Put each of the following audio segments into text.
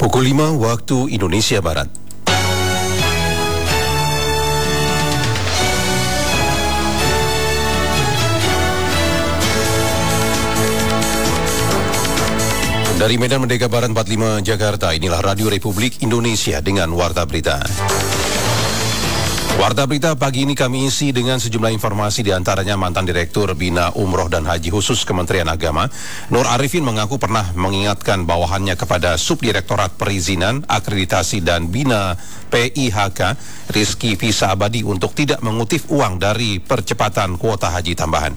Pukul 5 waktu Indonesia Barat. Dari Medan Merdeka Barat 45 Jakarta, inilah Radio Republik Indonesia dengan Warta Berita. Warta Berita pagi ini kami isi dengan sejumlah informasi, diantaranya mantan Direktur Bina Umroh dan Haji Khusus Kementerian Agama, Nur Arifin mengaku pernah mengingatkan bawahannya kepada Subdirektorat Perizinan, Akreditasi dan Bina PIHK, Rizky Visa Abadi untuk tidak mengutip uang dari percepatan kuota haji tambahan.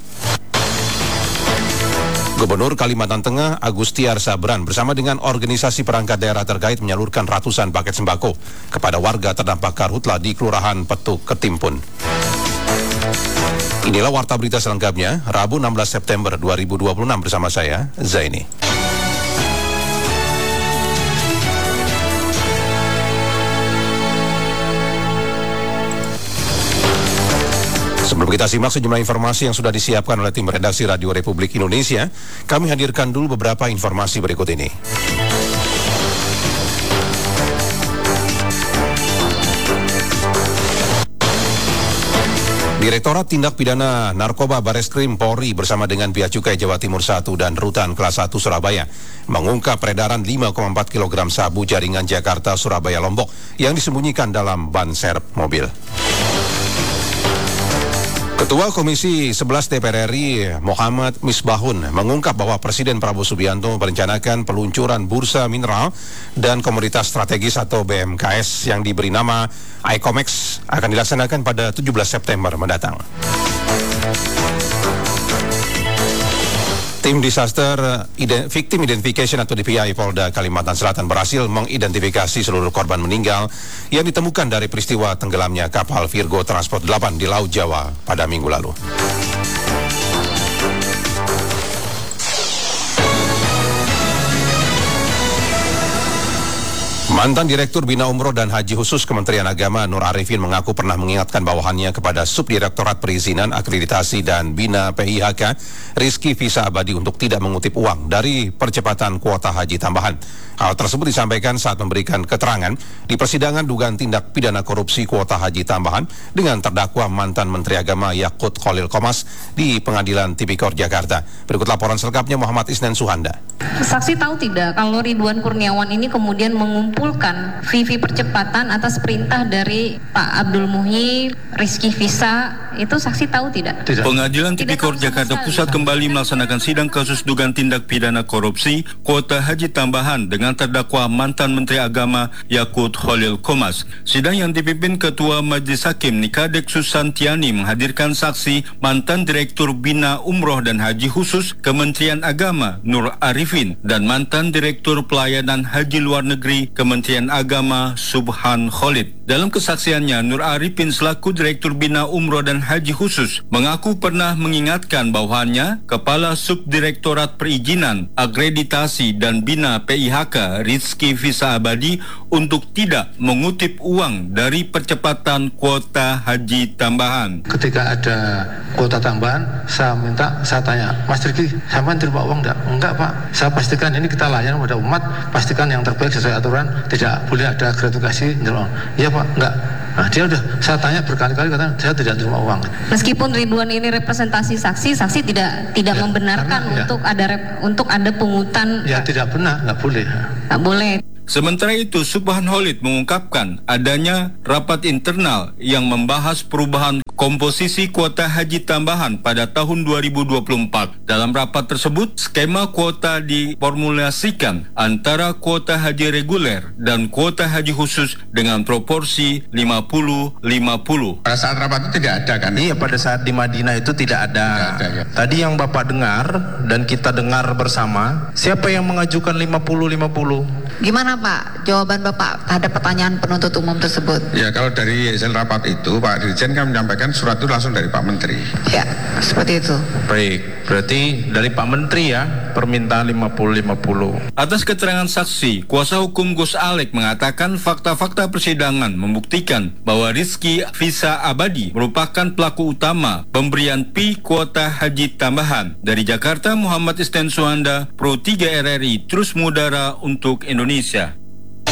Gubernur Kalimantan Tengah Agustiar Sabran bersama dengan organisasi perangkat daerah terkait menyalurkan ratusan paket sembako kepada warga terdampak karhutla di Kelurahan Petuk, Ketimpun. Inilah Warta Berita selengkapnya, Rabu 16 September 2026 bersama saya, Zaini. Sebelum kita simak sejumlah informasi yang sudah disiapkan oleh tim redaksi Radio Republik Indonesia, kami hadirkan dulu beberapa informasi berikut ini. Direktorat Tindak Pidana Narkoba Bareskrim Polri bersama dengan Bea Cukai Jawa Timur 1 dan Rutan Kelas 1 Surabaya mengungkap peredaran 5,4 kg sabu jaringan Jakarta-Surabaya Lombok yang disembunyikan dalam ban serep mobil. Ketua Komisi 11 DPR RI Muhammad Misbahun mengungkap bahwa Presiden Prabowo Subianto merencanakan peluncuran Bursa Mineral dan Komoditas Strategis atau BMKS yang diberi nama ICOMEX akan dilaksanakan pada 17 September mendatang. Tim Disaster Victim Identification atau DPI Polda Kalimantan Selatan berhasil mengidentifikasi seluruh korban meninggal yang ditemukan dari peristiwa tenggelamnya kapal Virgo Transport 8 di Laut Jawa pada minggu lalu. Mantan Direktur Bina Umroh dan Haji Khusus Kementerian Agama Nur Arifin mengaku pernah mengingatkan bawahannya kepada Subdirektorat Perizinan, Akreditasi dan Bina PIHK, Rizky Visa Abadi untuk tidak mengutip uang dari percepatan kuota haji tambahan. Hal tersebut disampaikan saat memberikan keterangan di persidangan dugaan tindak pidana korupsi kuota haji tambahan dengan terdakwa mantan Menteri Agama Yakut Khalil Qomas di Pengadilan Tipikor Jakarta. Berikut laporan selengkapnya Muhammad Isnan Suhanda. Saksi tahu tidak kalau Ridwan Kurniawan ini kemudian mengumpulkan fee percepatan atas perintah dari Pak Abdul Muhyi, Rizky Visa, itu saksi tahu tidak? Tidak. Pengadilan Tipikor Jakarta Pusat kembali melaksanakan sidang kasus dugaan tindak pidana korupsi kuota haji tambahan dengan terdakwa mantan Menteri Agama Yakut Khalil Qomas. Sidang yang dipimpin Ketua Majelis Hakim Nikadek Susantiani menghadirkan saksi mantan Direktur Bina Umroh dan Haji Khusus Kementerian Agama Nur Arifin dan mantan Direktur Pelayanan Haji Luar Negeri Kementerian Agama Subhan Khalid. Dalam kesaksiannya, Nur Arifin selaku Direktur Bina Umroh dan Haji Khusus mengaku pernah mengingatkan bawahannya Kepala Subdirektorat Perizinan, Akreditasi dan Bina PIHK Rizky Visa Abadi untuk tidak mengutip uang dari percepatan kuota haji tambahan. Ketika ada kuota tambahan, saya tanya, Mas Rizky, sampean terima uang enggak? Enggak Pak, saya pastikan ini kita layan pada umat, pastikan yang terbaik sesuai aturan, tidak boleh ada gratifikasi. Iya Pak, enggak. Nah, dia saya tanya berkali-kali katanya saya tidak terima uang. Meskipun Ridwan ini representasi saksi tidak ya, membenarkan karena, untuk ada pungutan. Ya tidak benar, nggak boleh. Nggak boleh. Sementara itu, Subhan Khalid mengungkapkan adanya rapat internal yang membahas perubahan komposisi kuota haji tambahan pada tahun 2024. Dalam rapat tersebut, skema kuota diformulasikan antara kuota haji reguler dan kuota haji khusus dengan proporsi 50-50. Pada saat rapat itu tidak ada kan? Iya, pada saat di Madinah itu tidak ada. Ya. Tadi yang Bapak dengar dan kita dengar bersama, siapa yang mengajukan 50-50? Gimana Pak, jawaban Bapak ada pertanyaan penuntut umum tersebut? Ya, kalau dari hasil rapat itu Pak Dirjen kan menyampaikan surat itu langsung dari Pak Menteri. Ya, seperti itu. Baik, berarti dari Pak Menteri ya, permintaan 50-50. Atas keterangan saksi, kuasa hukum Gus Alek mengatakan fakta-fakta persidangan membuktikan bahwa Rizky Visa Abadi merupakan pelaku utama pemberian P kuota haji tambahan. Dari Jakarta, Muhammad Isnan Suhanda, Pro 3 RRI, terus mengudara untuk Indonesia.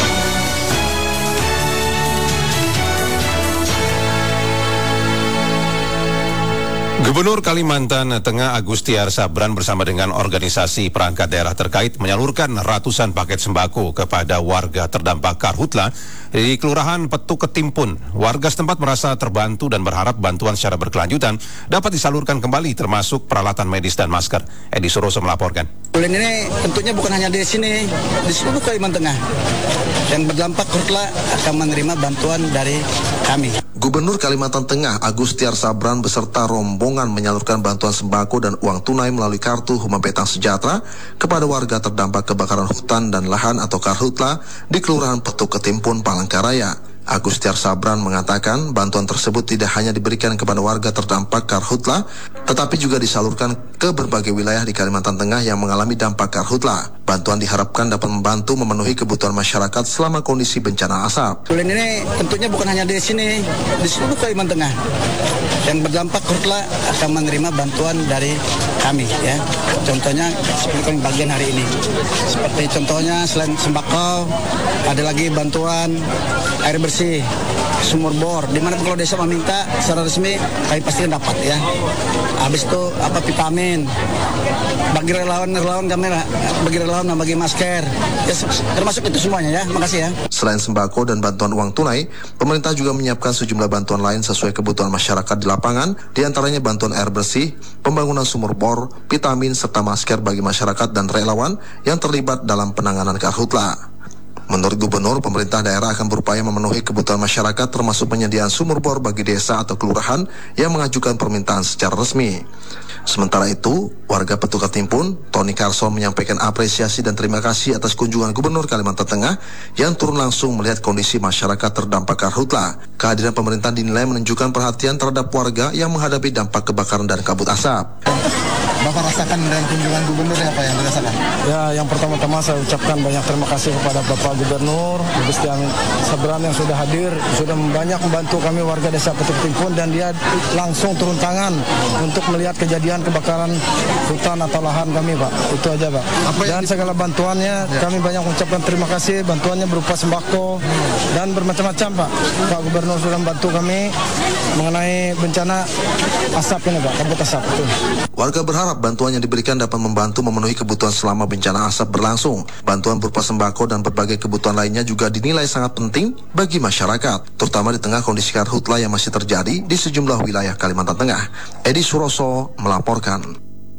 Gubernur Kalimantan Tengah Agustiar Sabran bersama dengan organisasi perangkat daerah terkait menyalurkan ratusan paket sembako kepada warga terdampak karhutla di Kelurahan Petuk Ketimpun. Warga setempat merasa terbantu dan berharap bantuan secara berkelanjutan dapat disalurkan kembali termasuk peralatan medis dan masker. Edi Suroso melaporkan. Bulan ini tentunya bukan hanya di sini, di seluruh Kalimantan Tengah yang berdampak karhutla akan menerima bantuan dari kami. Gubernur Kalimantan Tengah Agustiar Sabran beserta rombongan menyalurkan bantuan sembako dan uang tunai melalui kartu Huma Petang Sejahtera kepada warga terdampak kebakaran hutan dan lahan atau karhutla di Kelurahan Petuk Ketimpun, Palangkaraya. Agustiar Sabran mengatakan bantuan tersebut tidak hanya diberikan kepada warga terdampak karhutla, tetapi juga disalurkan ke berbagai wilayah di Kalimantan Tengah yang mengalami dampak karhutla. Bantuan diharapkan dapat membantu memenuhi kebutuhan masyarakat selama kondisi bencana asap. Bulan ini tentunya bukan hanya di sini, di seluruh Kalimantan Tengah yang berdampak karhutla akan menerima bantuan dari kami, ya. Contohnya seperti bagian hari ini. Seperti contohnya selain sembako, ada lagi bantuan air bersih, sumur bor. Dimana kalau desa meminta secara resmi, kami pasti dapat, ya. Habis itu vitamin. Bagi relawan kami, bagi relawan dan bagi masker. Ya, termasuk itu semuanya, ya. Makasih, ya. Selain sembako dan bantuan uang tunai, pemerintah juga menyiapkan sejumlah bantuan lain sesuai kebutuhan masyarakat di lapangan, diantaranya bantuan air bersih, pembangunan sumur bor, vitamin, serta masker bagi masyarakat dan relawan yang terlibat dalam penanganan karhutla. Menurut Gubernur, pemerintah daerah akan berupaya memenuhi kebutuhan masyarakat termasuk penyediaan sumur bor bagi desa atau kelurahan yang mengajukan permintaan secara resmi. Sementara itu, warga Petuk Ketimpun, Tony Carson menyampaikan apresiasi dan terima kasih atas kunjungan Gubernur Kalimantan Tengah yang turun langsung melihat kondisi masyarakat terdampak karhutla. Kehadiran pemerintah dinilai menunjukkan perhatian terhadap warga yang menghadapi dampak kebakaran dan kabut asap. Bapak rasakan dari kunjungan Gubernur apa yang dirasakan? Ya, yang pertama-tama saya ucapkan banyak terima kasih kepada Bapak Gubernur Agustiar Sabran yang sudah hadir, sudah banyak membantu kami warga desa Petuk Ketimpun, dan dia langsung turun tangan untuk melihat kejadian kebakaran hutan atau lahan kami, Pak. Itu aja, Pak. Dan segala bantuannya kami banyak mengucapkan terima kasih. Bantuannya berupa sembako dan bermacam-macam, Pak. Pak Gubernur sudah membantu kami mengenai bencana asap ini, Pak, kabut asap. Itu. Warga berharap bantuan yang diberikan dapat membantu memenuhi kebutuhan selama bencana asap berlangsung. Bantuan berupa sembako dan berbagai kebutuhan lainnya juga dinilai sangat penting bagi masyarakat, terutama di tengah kondisi karhutla yang masih terjadi di sejumlah wilayah Kalimantan Tengah. Edi Suroso melaporkan.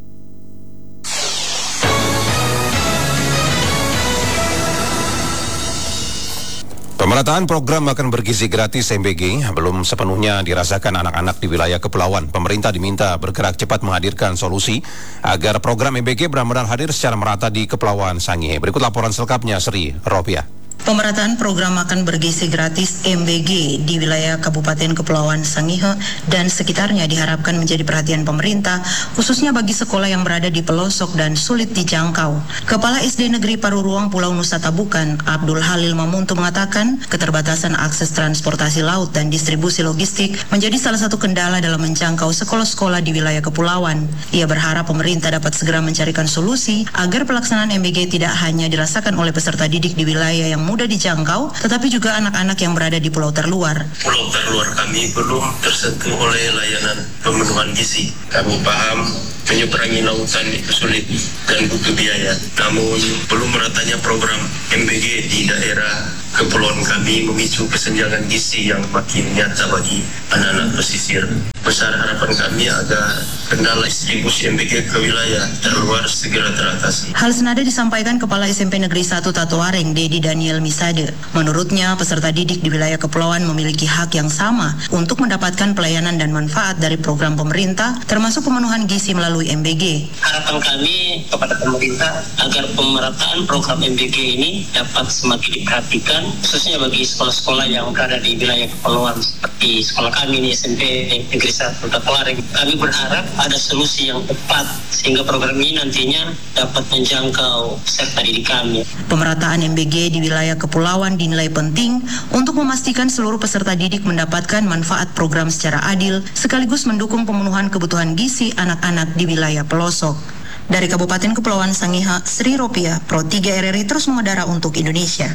Pemerataan program makan bergizi gratis MBG belum sepenuhnya dirasakan anak-anak di wilayah kepulauan. Pemerintah diminta bergerak cepat menghadirkan solusi agar program MBG benar-benar hadir secara merata di Kepulauan Sangihe. Berikut laporan selengkapnya Sri Ropiah. Pemerataan program makan bergizi gratis MBG di wilayah Kabupaten Kepulauan Sangihe dan sekitarnya diharapkan menjadi perhatian pemerintah, khususnya bagi sekolah yang berada di pelosok dan sulit dijangkau. Kepala SD Negeri Paruruang Pulau Nusa Tabukan, Abdul Halil Mamuntu mengatakan, keterbatasan akses transportasi laut dan distribusi logistik menjadi salah satu kendala dalam menjangkau sekolah-sekolah di wilayah kepulauan. Ia berharap pemerintah dapat segera mencarikan solusi agar pelaksanaan MBG tidak hanya dirasakan oleh peserta didik di wilayah yang mudah dijangkau, tetapi juga anak-anak yang berada di pulau terluar. Pulau terluar kami belum tersentuh oleh layanan pemenuhan gizi. Kami paham menyeberangi lautan itu sulit dan butuh biaya. Namun belum meratanya program MBG di daerah kepulauan kami memicu kesenjangan gizi yang makin nyata bagi anak-anak pesisir. Besar harapan kami agar kendala distribusi MBG ke wilayah terluar segera teratasi. Hal senada disampaikan Kepala SMP Negeri 1 Tatuareng, Dedi Daniel Misade. Menurutnya, peserta didik di wilayah kepulauan memiliki hak yang sama untuk mendapatkan pelayanan dan manfaat dari program pemerintah, termasuk pemenuhan gizi melalui MBG. Harapan kami kepada pemerintah agar pemerataan program MBG ini dapat semakin diperhatikan, khususnya bagi sekolah-sekolah yang berada di wilayah kepulauan seperti sekolah kami di SMP Negeri 1 Tatuareng. Kami berharap ada solusi yang tepat sehingga program ini nantinya dapat menjangkau peserta didik kami. Pemerataan MBG di wilayah kepulauan dinilai penting untuk memastikan seluruh peserta didik mendapatkan manfaat program secara adil, sekaligus mendukung pemenuhan kebutuhan gizi anak-anak di wilayah pelosok. Dari Kabupaten Kepulauan Sangihe, Sri Ropiah, Pro 3 RRI terus mengudara untuk Indonesia.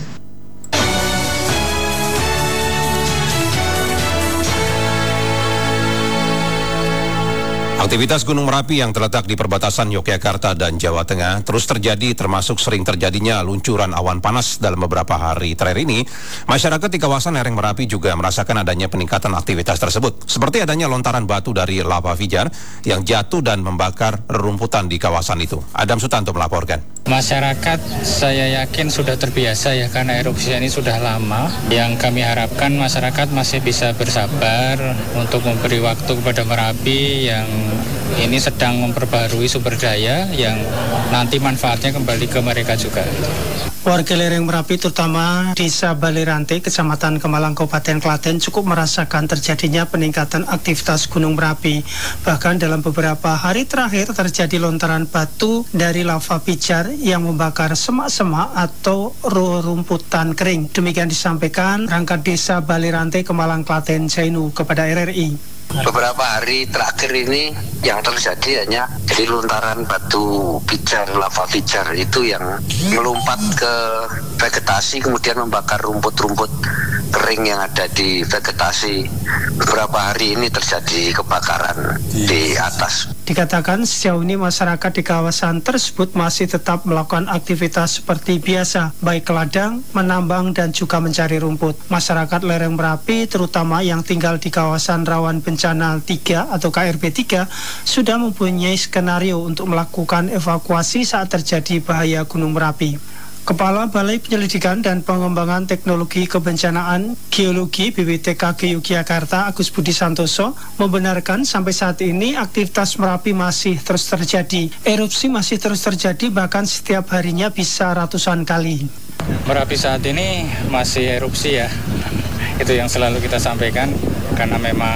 Aktivitas Gunung Merapi yang terletak di perbatasan Yogyakarta dan Jawa Tengah terus terjadi, termasuk sering terjadinya luncuran awan panas dalam beberapa hari terakhir ini. Masyarakat di kawasan lereng Merapi juga merasakan adanya peningkatan aktivitas tersebut, seperti adanya lontaran batu dari lava pijar yang jatuh dan membakar rerumputan di kawasan itu. Adam Sutanto melaporkan. Masyarakat saya yakin sudah terbiasa ya, karena erupsi ini sudah lama. Yang kami harapkan masyarakat masih bisa bersabar untuk memberi waktu kepada Merapi yang ini sedang memperbarui sumber daya yang nanti manfaatnya kembali ke mereka juga. Warga lereng Merapi terutama Desa Balirante, Kecamatan Kemalang, Kabupaten Klaten cukup merasakan terjadinya peningkatan aktivitas Gunung Merapi. Bahkan dalam beberapa hari terakhir terjadi lontaran batu dari lava pijar yang membakar semak-semak atau rerumputan kering. Demikian disampaikan perangkat Desa Balirante, Kemalang, Klaten, Zainu kepada RRI. Beberapa hari terakhir ini yang terjadi hanya jadi lontaran batu pijar, lava pijar itu yang melompat ke vegetasi kemudian membakar rumput-rumput kering yang ada di vegetasi. Beberapa hari ini terjadi kebakaran di atas. Dikatakan sejauh ini masyarakat di kawasan tersebut masih tetap melakukan aktivitas seperti biasa, baik ke ladang, menambang, dan juga mencari rumput. Masyarakat lereng Merapi, terutama yang tinggal di kawasan rawan bencana 3 atau KRB 3, sudah mempunyai skenario untuk melakukan evakuasi saat terjadi bahaya Gunung Merapi. Kepala Balai Penyelidikan dan Pengembangan Teknologi Kebencanaan Geologi BPTKG Yogyakarta, Agus Budi Santoso, membenarkan sampai saat ini aktivitas Merapi masih terus terjadi. Erupsi masih terus terjadi, bahkan setiap harinya bisa ratusan kali. Merapi saat ini masih erupsi ya, itu yang selalu kita sampaikan, karena memang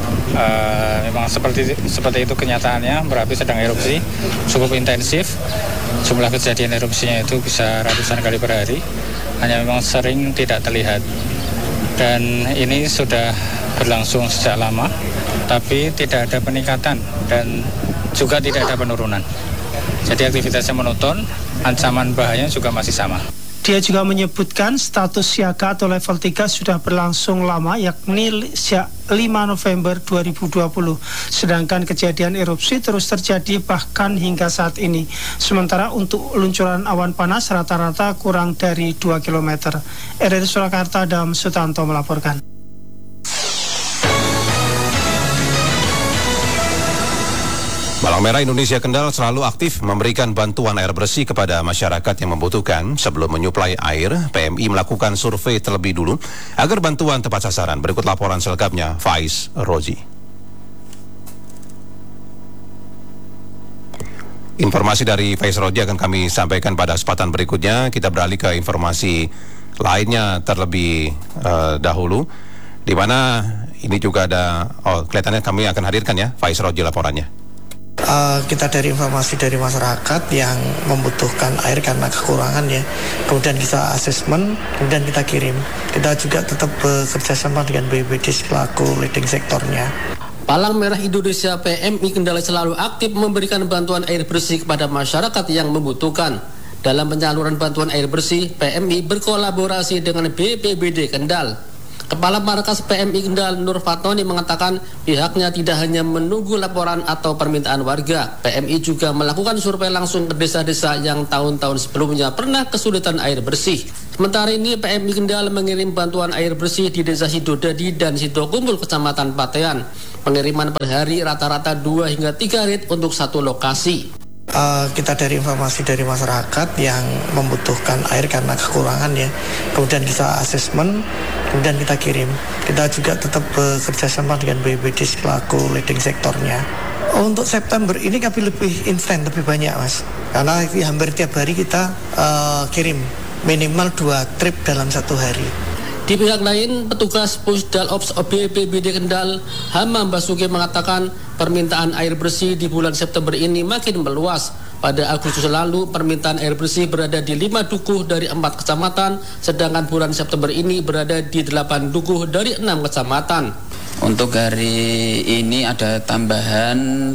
seperti itu kenyataannya. Merapi sedang erupsi cukup intensif. Jumlah kejadian erupsinya itu bisa ratusan kali per hari, hanya memang sering tidak terlihat. Dan ini sudah berlangsung sejak lama, tapi tidak ada peningkatan dan juga tidak ada penurunan. Jadi aktivitasnya monoton, ancaman bahayanya juga masih sama. Dia juga menyebutkan status siaga atau level 3 sudah berlangsung lama, yakni sejak 5 November 2020. Sedangkan kejadian erupsi terus terjadi bahkan hingga saat ini. Sementara untuk luncuran awan panas rata-rata kurang dari 2 km. RRI Surakarta, Adam Sutanto melaporkan. Palang Merah Indonesia Kendal selalu aktif memberikan bantuan air bersih kepada masyarakat yang membutuhkan. Sebelum menyuplai air, PMI melakukan survei terlebih dulu agar bantuan tepat sasaran. Berikut laporan selengkapnya, Faiz Rozi. Informasi dari Faiz Rozi akan kami sampaikan pada kesempatan berikutnya. Kita beralih ke informasi lainnya terlebih dahulu, di mana ini juga ada, kelihatannya kami akan hadirkan ya, Faiz Rozi laporannya. Kita dari informasi dari masyarakat yang membutuhkan air karena kekurangan ya, kemudian kita asesmen, kemudian kita kirim. Kita juga tetap bekerja sama dengan BPBD selaku leading sektornya. Palang Merah Indonesia PMI Kendal selalu aktif memberikan bantuan air bersih kepada masyarakat yang membutuhkan. Dalam penyaluran bantuan air bersih, PMI berkolaborasi dengan BPBD Kendal. Kepala Markas PMI Kendal Nur Fatoni mengatakan pihaknya tidak hanya menunggu laporan atau permintaan warga. PMI juga melakukan survei langsung ke desa-desa yang tahun-tahun sebelumnya pernah kesulitan air bersih. Sementara ini PMI Kendal mengirim bantuan air bersih di Desa Sidodadi dan Sidokumpul, Kecamatan Patean. Pengiriman per hari rata-rata 2 hingga 3 rit untuk satu lokasi. Kita dari informasi dari masyarakat yang membutuhkan air karena kekurangan ya, kemudian kita asesmen, kemudian kita kirim. Kita juga tetap bekerja sama dengan BPBD selaku leading sektornya. Untuk September ini kami lebih instan, lebih banyak mas, karena hampir tiap hari kita kirim minimal 2 trip dalam 1 hari. Di pihak lain, petugas Pusdal Ops BPBD Kendal, Hamam Basuki mengatakan permintaan air bersih di bulan September ini makin meluas. Pada Agustus lalu, permintaan air bersih berada di 5 dukuh dari 4 kecamatan, sedangkan bulan September ini berada di 8 dukuh dari 6 kecamatan. Untuk hari ini ada tambahan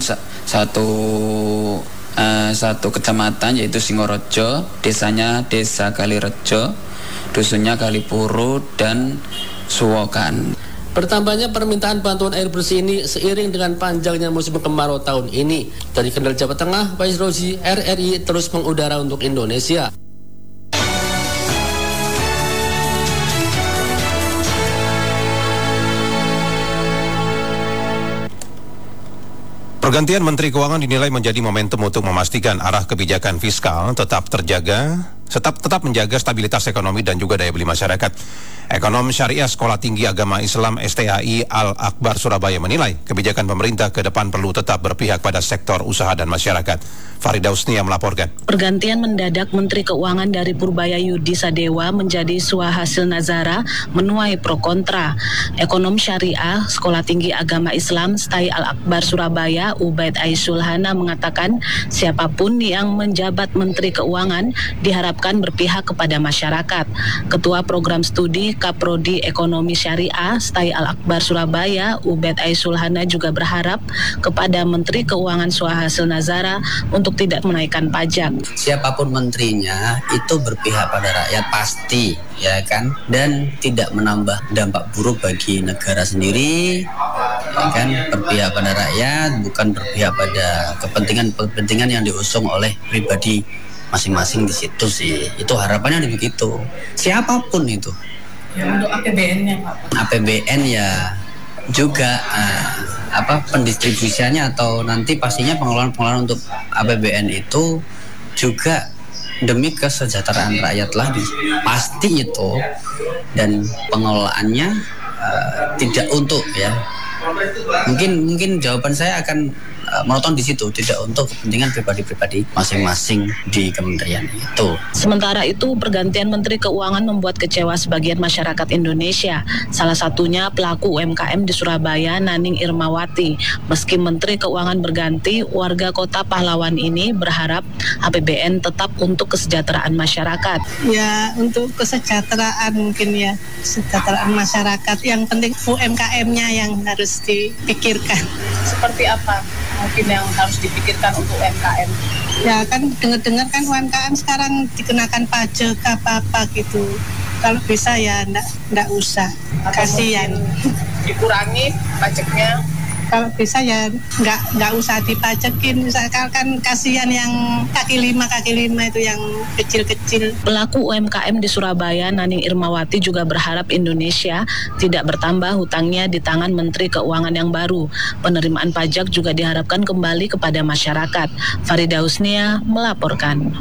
satu kecamatan, yaitu Singorojo, desanya Desa Kalirejo, dusunnya Kalipuru dan Suwokan. Bertambahnya permintaan bantuan air bersih ini seiring dengan panjangnya musim kemarau tahun ini. Dari Kendal, Jawa Tengah, Faiz Rozi, RRI terus mengudara untuk Indonesia. Pergantian Menteri Keuangan dinilai menjadi momentum untuk memastikan arah kebijakan fiskal tetap menjaga stabilitas ekonomi dan juga daya beli masyarakat. Ekonom Syariah Sekolah Tinggi Agama Islam STAI Al-Akbar Surabaya menilai kebijakan pemerintah ke depan perlu tetap berpihak pada sektor usaha dan masyarakat. Farida Husnia melaporkan. Pergantian mendadak Menteri Keuangan dari Purbaya Yudi Sadewa menjadi Suhasil Nazara menuai pro kontra. Ekonom Syariah Sekolah Tinggi Agama Islam STAI Al-Akbar Surabaya Ubaid Aisyulhana mengatakan siapapun yang menjabat Menteri Keuangan diharapkan berpihak kepada masyarakat. Ketua Program Studi Kaprodi Ekonomi Syariah STAI Al-Akbar Surabaya Ubaid Aisyulhana juga berharap kepada Menteri Keuangan Suhasil Nazara untuk tidak menaikkan pajak. Siapapun menterinya itu berpihak pada rakyat pasti, ya kan, dan tidak menambah dampak buruk bagi negara sendiri, ya kan, berpihak pada rakyat, bukan berpihak pada kepentingan yang diusung oleh pribadi masing-masing di situ sih. Itu harapannya begitu. Siapapun itu. Ya, untuk APBN-nya, Pak. APBN ya juga pendistribusiannya atau nanti pastinya pengelolaan untuk APBN itu juga demi kesejahteraan rakyat lagi pasti itu, dan pengelolaannya tidak untuk mungkin jawaban saya akan menonton di situ, tidak untuk kepentingan pribadi-pribadi masing-masing di kementerian itu. Sementara itu, pergantian Menteri Keuangan membuat kecewa sebagian masyarakat Indonesia. Salah satunya pelaku UMKM di Surabaya, Naning Irmawati. Meski Menteri Keuangan berganti, warga Kota Pahlawan ini berharap APBN tetap untuk kesejahteraan masyarakat. Ya, untuk kesejahteraan mungkin ya, kesejahteraan masyarakat. Yang penting UMKM-nya yang harus dipikirkan. Seperti apa mungkin yang harus dipikirkan untuk UMKM? Ya kan dengar-dengar kan UMKM sekarang dikenakan pajak apa-apa gitu. Kalau bisa ya enggak usah. Kasihan. Dikurangi pajaknya. Kalau bisa ya nggak usah dipajakin, misalkan kasihan yang kaki lima itu yang kecil-kecil. Pelaku UMKM di Surabaya, Naning Irmawati juga berharap Indonesia tidak bertambah hutangnya di tangan Menteri Keuangan yang baru. Penerimaan pajak juga diharapkan kembali kepada masyarakat. Farida Husnia melaporkan.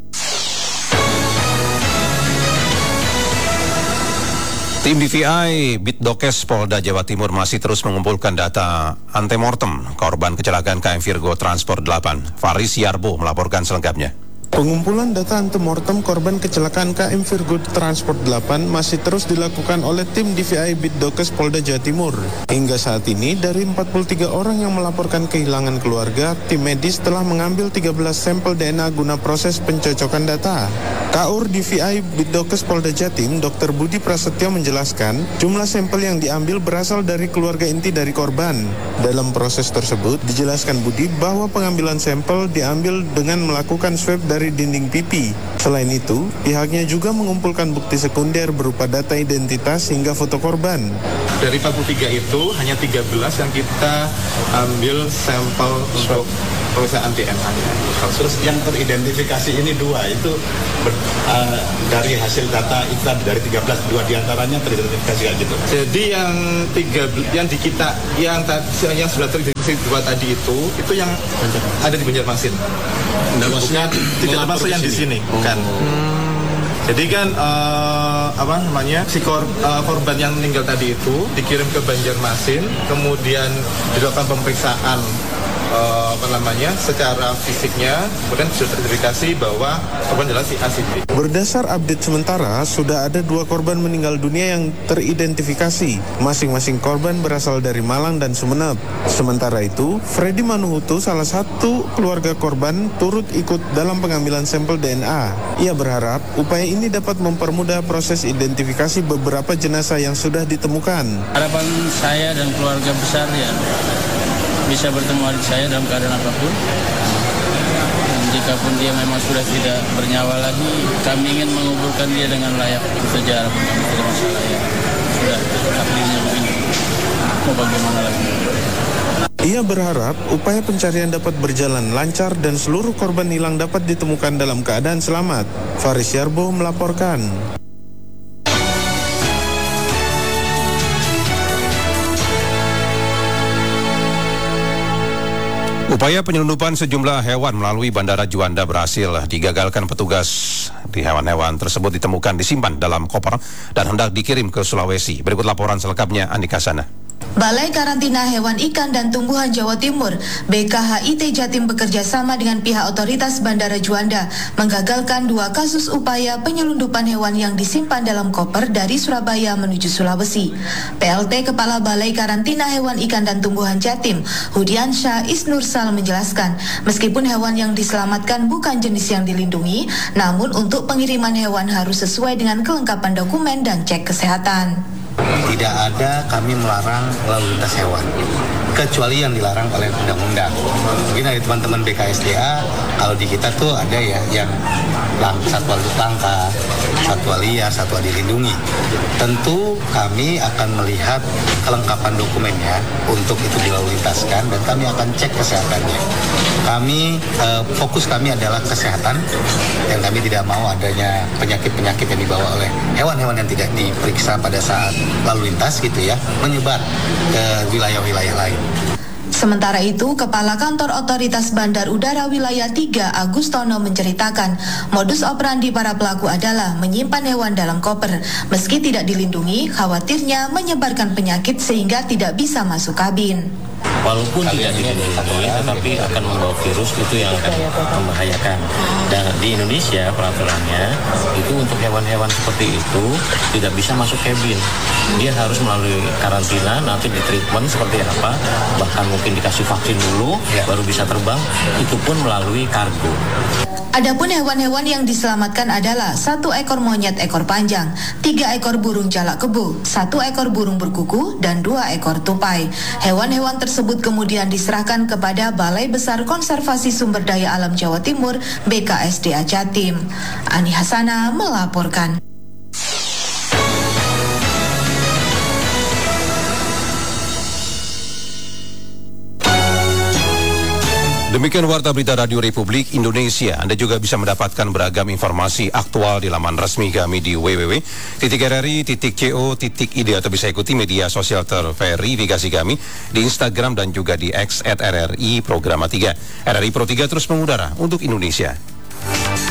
Tim DVI Bitdokes Polda Jawa Timur masih terus mengumpulkan data antemortem korban kecelakaan KM Virgo Transport 8. Faris Yarbo melaporkan selengkapnya. Pengumpulan data antemortem korban kecelakaan KM Virgo Transport 8 masih terus dilakukan oleh tim DVI Bitdokes Polda Jawa Timur. Hingga saat ini, dari 43 orang yang melaporkan kehilangan keluarga, tim medis telah mengambil 13 sampel DNA guna proses pencocokan data. Kaur DVI Bitdokes Polda Jatim, Dr. Budi Prasetyo menjelaskan, jumlah sampel yang diambil berasal dari keluarga inti dari korban. Dalam proses tersebut, dijelaskan Budi bahwa pengambilan sampel diambil dengan melakukan swab dari dinding pipi. Selain itu, pihaknya juga mengumpulkan bukti sekunder berupa data identitas hingga foto korban. Dari 43 itu, hanya 13 yang kita ambil sampel untuk perusahaan DNA. Terus yang teridentifikasi ini 2, itu dari hasil data itu dari 13, 2 diantaranya teridentifikasi kayak gitu. Jadi yang sudah teridentifikasi 2 tadi itu yang ada di Banjarmasin. Maksudnya tidak termasuk yang di sini, bukan. Jadi kan korban yang meninggal tadi itu dikirim ke Banjarmasin, kemudian dilakukan pemeriksaan secara fisiknya, kemudian sudah teridentifikasi bahwa korban adalah si A si B. Berdasar update sementara, sudah ada 2 korban meninggal dunia yang teridentifikasi. Masing-masing korban berasal dari Malang dan Sumeneb. Sementara itu, Freddy Manuhutu, salah satu keluarga korban, turut ikut dalam pengambilan sampel DNA. Ia berharap upaya ini dapat mempermudah proses identifikasi beberapa jenazah yang sudah ditemukan. Harapan saya dan keluarga besar ya bisa bertemu adik saya dalam keadaan apapun. Dan jikapun dia memang sudah tidak bernyawa lagi, kami ingin menguburkan dia dengan layak. Itu saja harapan kami, tidak masalah ya. Sudah takdirnya begini. mau bagaimana lagi. Ia berharap upaya pencarian dapat berjalan lancar dan seluruh korban hilang dapat ditemukan dalam keadaan selamat. Faris Yarbo melaporkan. Upaya penyelundupan sejumlah hewan melalui Bandara Juanda berhasil digagalkan petugas. Hewan-hewan tersebut ditemukan disimpan dalam koper dan hendak dikirim ke Sulawesi. Berikut laporan selengkapnya Andika Sana. Balai Karantina Hewan Ikan dan Tumbuhan Jawa Timur (BKHIT) Jatim bekerja sama dengan pihak otoritas Bandara Juanda menggagalkan 2 kasus upaya penyelundupan hewan yang disimpan dalam koper dari Surabaya menuju Sulawesi. PLT Kepala Balai Karantina Hewan Ikan dan Tumbuhan Jatim, Hudiansyah Isnursal menjelaskan, meskipun hewan yang diselamatkan bukan jenis yang dilindungi, namun untuk pengiriman hewan harus sesuai dengan kelengkapan dokumen dan cek kesehatan. Tidak ada kami melarang lalu lintas hewan, kecuali yang dilarang oleh undang-undang. Mungkin dari teman-teman BKSDA, kalau di kita tuh ada ya yang satwa langka, satwa liar, satwa dilindungi. Tentu kami akan melihat kelengkapan dokumennya untuk itu dilalu lintaskan dan kami akan cek kesehatannya. Fokus kami adalah kesehatan dan kami tidak mau adanya penyakit-penyakit yang dibawa oleh hewan-hewan yang tidak diperiksa pada saat lalu lintas gitu ya, menyebar ke wilayah-wilayah lain. Sementara itu, Kepala Kantor Otoritas Bandar Udara Wilayah 3 Agustono menceritakan, modus operandi para pelaku adalah menyimpan hewan dalam koper. Meski tidak dilindungi, khawatirnya menyebarkan penyakit sehingga tidak bisa masuk kabin. Walaupun tidak dilindungi, tetapi akan membawa virus, itu yang akan membahayakan. Dan di Indonesia peraturannya itu untuk hewan-hewan seperti itu tidak bisa masuk kabin. Dia harus melalui karantina, nanti di treatment seperti apa, bahkan mungkin dikasih vaksin dulu, baru bisa terbang. Itu pun melalui kargo. Adapun hewan-hewan yang diselamatkan adalah 1 ekor monyet ekor panjang, 3 ekor burung jalak kebo, 1 ekor burung berkuku, dan 2 ekor tupai. Hewan-hewan tersebut kemudian diserahkan kepada Balai Besar Konservasi Sumber Daya Alam Jawa Timur (BKSDA) Jatim. Ani Hasana melaporkan. Demikian Warta Berita Radio Republik Indonesia. Anda juga bisa mendapatkan beragam informasi aktual di laman resmi kami di www.rri.co.id atau bisa ikuti media sosial terverifikasi kami di Instagram dan juga di X @RRI Programa 3. RRI Pro 3 terus mengudara untuk Indonesia.